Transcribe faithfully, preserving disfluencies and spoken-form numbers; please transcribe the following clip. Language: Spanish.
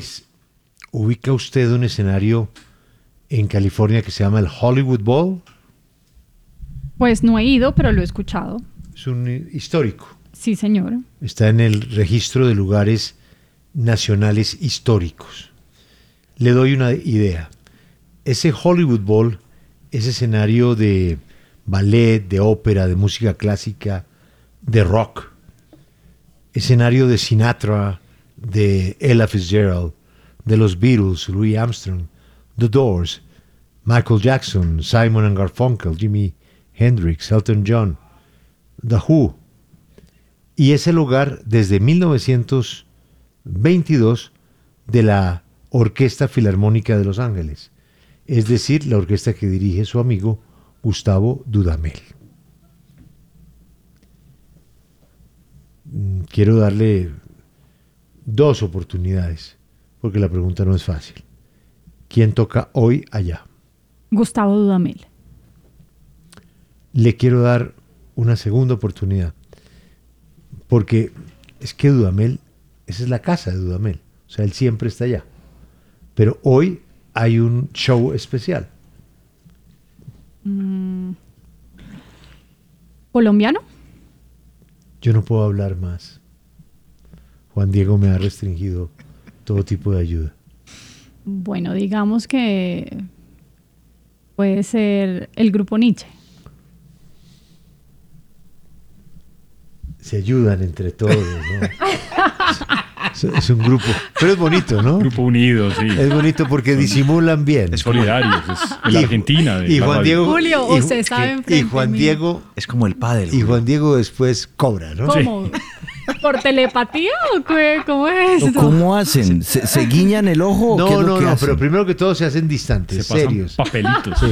Luis, ¿ubica usted un escenario en California que se llama el Hollywood Bowl? Pues no he ido, pero lo he escuchado. Es un histórico. Sí, señor. Está en el registro de lugares nacionales históricos. Le doy una idea. Ese Hollywood Bowl es escenario de ballet, de ópera, de música clásica, de rock. Escenario de Sinatra, de Ella Fitzgerald, de los Beatles, Louis Armstrong, The Doors, Michael Jackson, Simon and Garfunkel, Jimi Hendrix, Elton John, The Who. Y es el hogar desde mil novecientos veintidós de la Orquesta Filarmónica de Los Ángeles, es decir, la orquesta que dirige su amigo Gustavo Dudamel. Quiero darle dos oportunidades, porque la pregunta no es fácil. ¿Quién toca hoy allá? Gustavo Dudamel. Le quiero dar una segunda oportunidad, porque es que Dudamel, esa es la casa de Dudamel, o sea, él siempre está allá. Pero hoy hay un show especial. Mm. ¿Colombiano? Yo no puedo hablar más. Juan Diego me ha restringido todo tipo de ayuda. Bueno, digamos que puede ser el grupo Nietzsche. Se ayudan entre todos, ¿no? Es, es un grupo, pero es bonito, ¿no? Grupo unido, sí. Es bonito porque disimulan bien. Es solidario, es en la Y- Argentina. de y la Juan radio. Diego, Julio, y, usted está y enfrente Juan mío. Diego, Es como el pádel. y Juan Diego después cobra, ¿no? ¿Cómo? ¿Por telepatía o qué? ¿Cómo es ¿O eso? ¿Cómo hacen? ¿Se, se guiñan el ojo? o qué No, es lo no, que no, hacen? pero primero que todo se hacen distantes, Se pasan serios. papelitos. Sí.